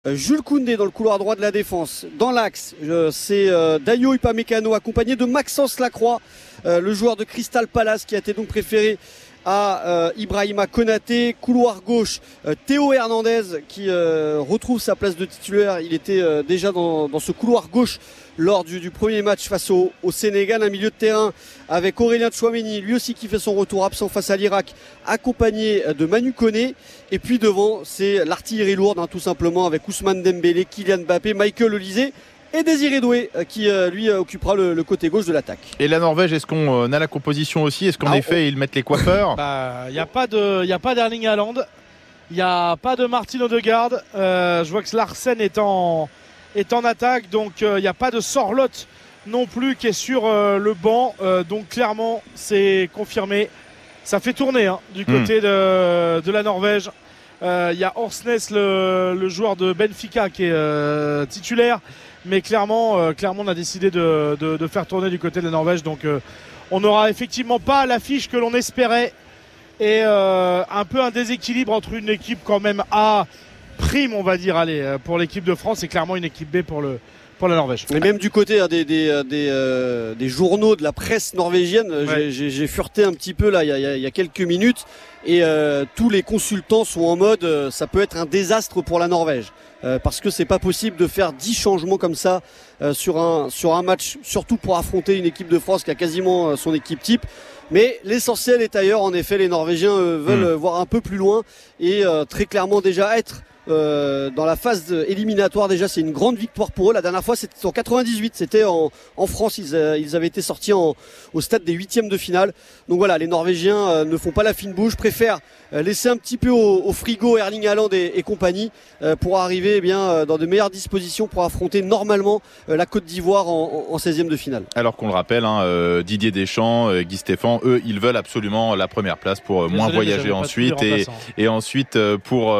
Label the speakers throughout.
Speaker 1: Jules Koundé dans le couloir droit de la défense. Dans l'axe, c'est Dayo Upamecano accompagné de Maxence Lacroix, le joueur de Crystal Palace qui a été donc préféré à Ibrahima Konaté. Couloir gauche, Théo Hernandez qui retrouve sa place de titulaire. Il était déjà dans ce couloir gauche lors du premier match face au Sénégal. Un milieu de terrain avec Aurélien Tchouaméni, lui aussi qui fait son retour absent face à l'Irak, accompagné de Manu Koné. Et puis devant, c'est l'artillerie lourde, tout simplement, avec Ousmane Dembélé, Kylian Mbappé, Michael Olise et Désiré Doué qui lui occupera le côté gauche de l'attaque.
Speaker 2: Et la Norvège, est-ce qu'on a la composition aussi? Est-ce qu'en effet ils mettent les coiffeurs?
Speaker 3: Il n'y a pas d'Erling Haaland, il n'y a pas de Martin Odegaard, je vois que Larsen est en attaque, donc il n'y a pas de Sorloth non plus qui est sur le banc, donc clairement c'est confirmé, ça fait tourner du côté de la Norvège. Il y a Orsnes, le joueur de Benfica qui est titulaire, mais clairement on a décidé de faire tourner du côté de la Norvège, donc on n'aura effectivement pas l'affiche que l'on espérait, et un peu un déséquilibre entre une équipe quand même A prime, on va dire, pour l'équipe de France, et clairement une équipe B pour la Norvège.
Speaker 1: Et même du côté des journaux de la presse norvégienne, ouais. J'ai fureté un petit peu là il y a quelques minutes, et tous les consultants sont en mode ça peut être un désastre pour la Norvège, parce que c'est pas possible de faire 10 changements comme ça sur un match, surtout pour affronter une équipe de France qui a quasiment son équipe type. Mais l'essentiel est ailleurs. En effet, les Norvégiens veulent voir un peu plus loin, et très clairement déjà être dans la phase éliminatoire. Déjà, c'est une grande victoire pour eux. La dernière fois, c'était en 98, c'était en France. Ils avaient été sortis au stade des 8e de finale. Donc voilà, les Norvégiens ne font pas la fine bouche, préfèrent laisser un petit peu au frigo Erling Haaland et compagnie pour arriver dans de meilleures dispositions pour affronter normalement la Côte d'Ivoire en 16e de finale.
Speaker 2: Alors qu'on le rappelle, Didier Deschamps, Guy Stéphane, eux, ils veulent absolument la première place pour moins voyager ensuite, et ensuite pour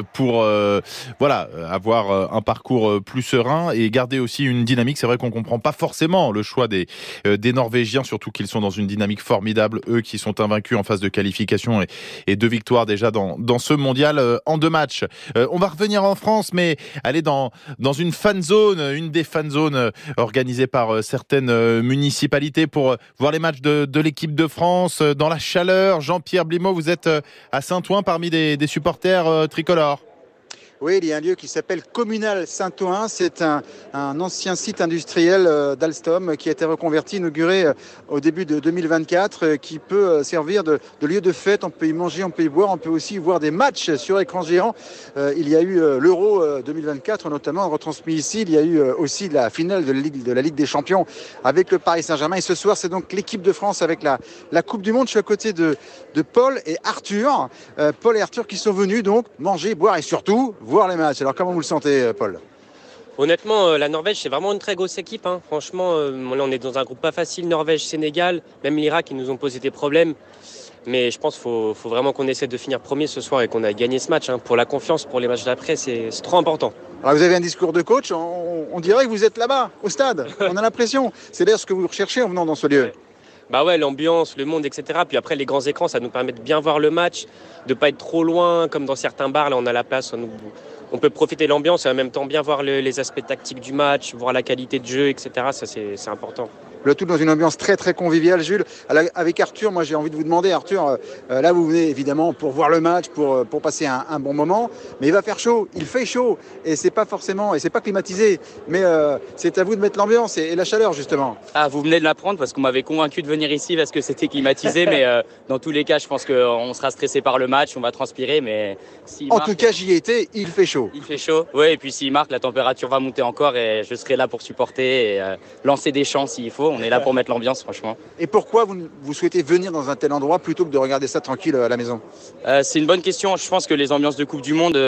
Speaker 2: avoir un parcours plus serein et garder aussi une dynamique. C'est vrai qu'on comprend pas forcément le choix des Norvégiens, surtout qu'ils sont dans une dynamique formidable, eux qui sont invaincus en phase de qualification et 2 victoires déjà dans ce mondial en 2 matchs. On va revenir en France, mais aller dans une fan zone, une des fan zones organisées par certaines municipalités pour voir les matchs de l'équipe de France dans la chaleur. Jean-Pierre Blimaud, vous êtes à Saint-Ouen parmi des supporters tricolores.
Speaker 4: Oui, il y a un lieu qui s'appelle Communal Saint-Ouen. C'est un ancien site industriel d'Alstom qui a été reconverti, inauguré au début de 2024, qui peut servir de lieu de fête. On peut y manger, on peut y boire, on peut aussi voir des matchs sur écran géant. Il y a eu l'Euro 2024 notamment retransmis ici. Il y a eu aussi la finale de la Ligue des Champions avec le Paris Saint-Germain. Et ce soir, c'est donc l'équipe de France avec la Coupe du Monde. Je suis à côté de Paul et Arthur. Paul et Arthur qui sont venus donc manger, boire et surtout voir les matchs. Alors comment vous le sentez, Paul ?
Speaker 5: Honnêtement, la Norvège, c'est vraiment une très grosse équipe. Franchement, là, on est dans un groupe pas facile, Norvège, Sénégal, même l'Irak, ils nous ont posé des problèmes. Mais je pense qu'il faut vraiment qu'on essaie de finir premier ce soir et qu'on a gagné ce match. Pour la confiance, pour les matchs d'après, c'est trop important.
Speaker 4: Alors vous avez un discours de coach, on dirait que vous êtes là-bas, au stade. On a l'impression. C'est d'ailleurs ce que vous recherchez en venant dans ce lieu.
Speaker 5: Ouais, l'ambiance, le monde, etc. Puis après, les grands écrans, ça nous permet de bien voir le match, de pas être trop loin, comme dans certains bars. Là, on a la place, on peut profiter de l'ambiance et en même temps bien voir les aspects tactiques du match, voir la qualité de jeu, etc. Ça, c'est important.
Speaker 4: Le tout dans une ambiance très très conviviale. Jules, avec Arthur, moi j'ai envie de vous demander, Arthur, là vous venez évidemment pour voir le match, pour passer un bon moment, mais il va faire chaud, il fait chaud, et c'est pas climatisé, mais c'est à vous de mettre l'ambiance et la chaleur justement.
Speaker 6: Vous venez de l'apprendre parce qu'on m'avait convaincu de venir ici parce que c'était climatisé, mais dans tous les cas je pense qu'on sera stressé par le match, on va transpirer, mais
Speaker 4: en tout cas j'y étais, il fait chaud.
Speaker 6: Il fait chaud, oui, et puis s'il marque, la température va monter encore et je serai là pour supporter et lancer des chants s'il faut. On est là pour mettre l'ambiance, franchement.
Speaker 4: Et pourquoi vous souhaitez venir dans un tel endroit plutôt que de regarder ça tranquille à la maison ?
Speaker 6: C'est une bonne question. Je pense que les ambiances de Coupe du Monde,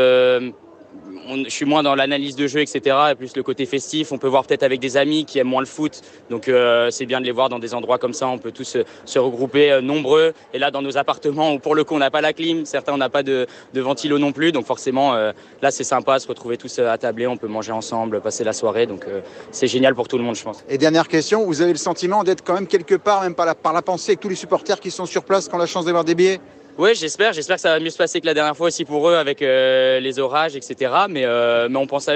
Speaker 6: je suis moins dans l'analyse de jeu, etc. Et plus le côté festif. On peut voir peut-être avec des amis qui aiment moins le foot. Donc c'est bien de les voir dans des endroits comme ça. On peut tous se regrouper nombreux. Et là, dans nos appartements, où pour le coup, on n'a pas la clim. Certains, on n'a pas de ventilo non plus. Donc forcément, là, c'est sympa, se retrouver tous à tabler. On peut manger ensemble, passer la soirée. Donc c'est génial pour tout le monde, je pense.
Speaker 4: Et dernière question, vous avez le sentiment d'être quand même quelque part, même par la pensée, avec tous les supporters qui sont sur place, qui ont la chance d'avoir des billets ?
Speaker 6: Oui, j'espère que ça va mieux se passer que la dernière fois aussi pour eux avec les orages, etc. Mais on pense à eux.